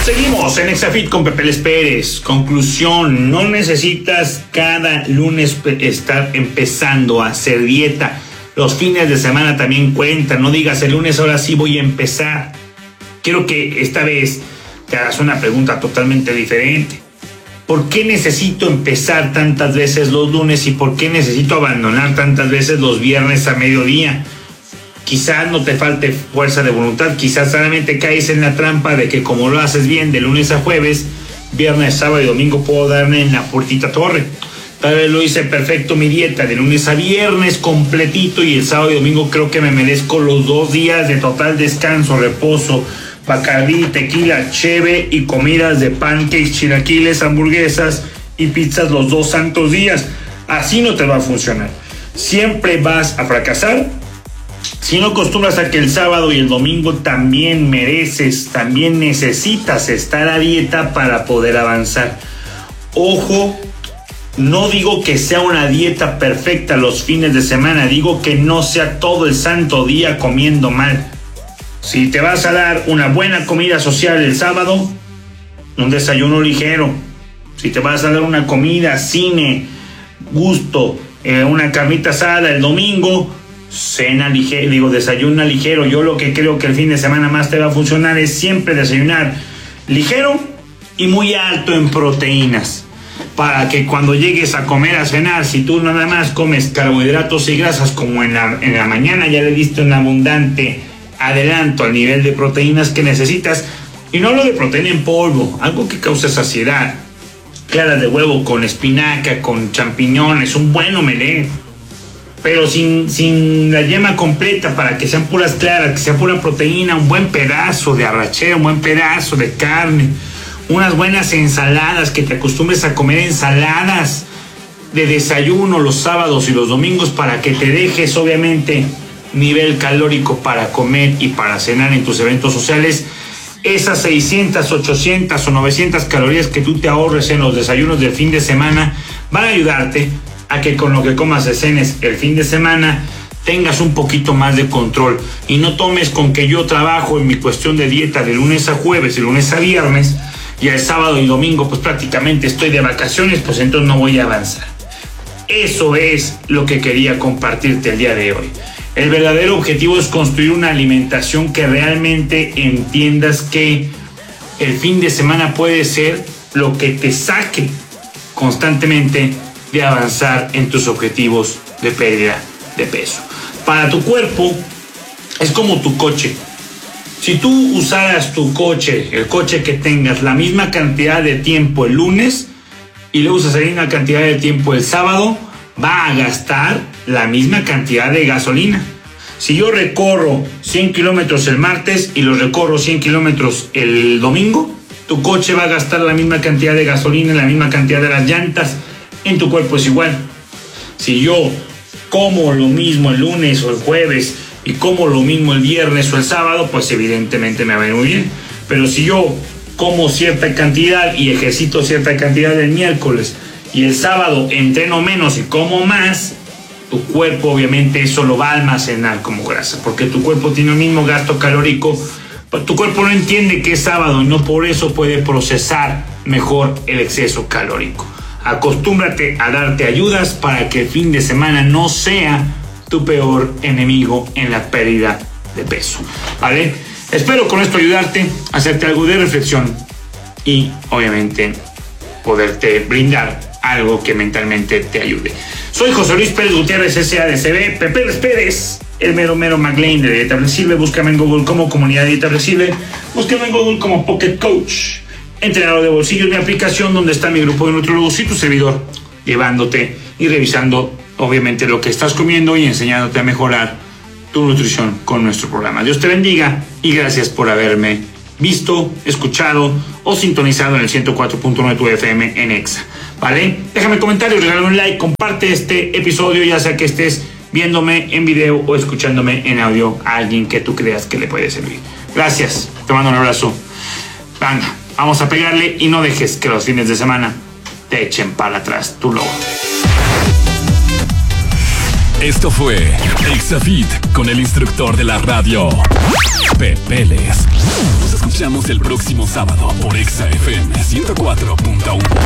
Seguimos en Exafit con Pepe Les Pérez. Conclusión, no necesitas cada lunes estar empezando a hacer dieta. Los fines de semana también cuentan. No digas el lunes, ahora sí voy a empezar. Quiero que esta vez te hagas una pregunta totalmente diferente. ¿Por qué necesito empezar tantas veces los lunes y por qué necesito abandonar tantas veces los viernes a mediodía? Quizás no te falte fuerza de voluntad, quizás solamente caes en la trampa de que como lo haces bien de lunes a jueves, viernes, sábado y domingo puedo darme en la puertita torre. Tal vez lo hice perfecto mi dieta de lunes a viernes completito y el sábado y domingo creo que me merezco los 2 días de total descanso, reposo, Bacardí, tequila, cheve y comidas de pancakes, chilaquiles, hamburguesas y pizzas los 2 santos días. Así no te va a funcionar. Siempre vas a fracasar si no acostumbras a que el sábado y el domingo también mereces, también necesitas estar a dieta para poder avanzar. Ojo, no digo que sea una dieta perfecta los fines de semana, digo que no sea todo el santo día comiendo mal. Si te vas a dar una buena comida social el sábado, un desayuno ligero. Si te vas a dar una comida, cine, gusto, una carnita asada el domingo, cena ligero, desayuna ligero. Yo lo que creo que el fin de semana más te va a funcionar es siempre desayunar ligero y muy alto en proteínas. Para que cuando llegues a comer, a cenar, si tú nada más comes carbohidratos y grasas como en la mañana, ya le diste un abundante adelanto al nivel de proteínas que necesitas. Y no hablo de proteína en polvo, algo que cause saciedad. Claras de huevo con espinaca, con champiñones, un buen omelette, pero sin la yema completa, para que sean puras claras, que sea pura proteína, un buen pedazo de arrachera, un buen pedazo de carne, unas buenas ensaladas, que te acostumbres a comer ensaladas de desayuno los sábados y los domingos para que te dejes obviamente nivel calórico para comer y para cenar en tus eventos sociales. Esas 600, 800 o 900 calorías que tú te ahorres en los desayunos del fin de semana van a ayudarte a que con lo que comas de cenes el fin de semana tengas un poquito más de control y no tomes con que yo trabajo en mi cuestión de dieta de lunes a jueves y lunes a viernes y el sábado y domingo pues prácticamente estoy de vacaciones, pues entonces no voy a avanzar. Eso es lo que quería compartirte el día de hoy. El verdadero objetivo es construir una alimentación que realmente entiendas que el fin de semana puede ser lo que te saque constantemente de avanzar en tus objetivos de pérdida de peso. Para tu cuerpo es como tu coche. Si tú usaras tu coche, el coche que tengas, la misma cantidad de tiempo el lunes y lo usas la misma cantidad de tiempo el sábado, va a gastar la misma cantidad de gasolina. Si yo recorro 100 kilómetros el martes y los recorro 100 kilómetros el domingo, tu coche va a gastar la misma cantidad de gasolina, la misma cantidad de las llantas. En tu cuerpo es igual. Si yo como lo mismo el lunes o el jueves y como lo mismo el viernes o el sábado, pues evidentemente me va a ir muy bien. Pero si yo como cierta cantidad y ejercito cierta cantidad el miércoles y el sábado entreno menos y como más, tu cuerpo obviamente eso lo va a almacenar como grasa, porque tu cuerpo tiene el mismo gasto calórico. Tu cuerpo no entiende que es sábado y no por eso puede procesar mejor el exceso calórico. Acostúmbrate a darte ayudas para que el fin de semana no sea tu peor enemigo en la pérdida de peso, ¿vale? Espero con esto ayudarte, hacerte algo de reflexión y obviamente poderte brindar algo que mentalmente te ayude. Soy José Luis Pérez Gutiérrez, SADCB, Pepe Les Pérez, el mero McLean de Dieta Flexible. Búscame en Google como Comunidad de Dieta Flexible, búscame en Google como Pocket Coach, entrenador de bolsillo, mi aplicación donde está mi grupo de nutriólogos y tu servidor, llevándote y revisando obviamente lo que estás comiendo y enseñándote a mejorar tu nutrición con nuestro programa. Dios te bendiga y gracias por haberme visto, escuchado o sintonizado en el 104.9 de tu FM en Exa, ¿vale? Déjame comentarios, regálame un like, comparte este episodio, ya sea que estés viéndome en video o escuchándome en audio a alguien que tú creas que le puede servir. Gracias, te mando un abrazo. Venga, vamos a pegarle y no dejes que los fines de semana te echen para atrás tu logo. Esto fue Exafit con el instructor de la radio, Pepeles. Nos escuchamos el próximo sábado por Exa FM 104.1.